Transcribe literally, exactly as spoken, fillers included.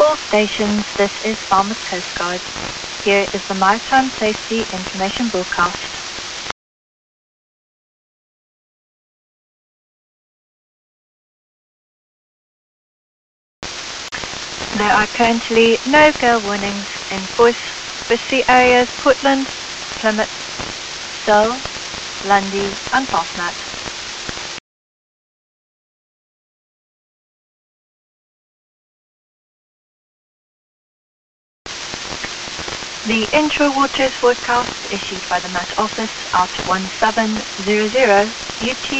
all stations, this is Falmouth Coast Guard. Here is the Maritime Safety Information Broadcast. There are currently no gale warnings in force for sea areas Portland, Plymouth, Seoul, Lundy and Portsmouth. The Intra-Waters forecast issued by the Met Office at one seven zero zero U T